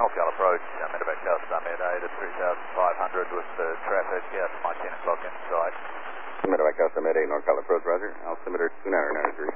Northgate approach, Meadowbank Tower, Summit 8 at 3,500 with the traffic out, my 10 o'clock inside. Meadowbank Tower, Summit 8, Northgate approach, roger. Altimeter 2993.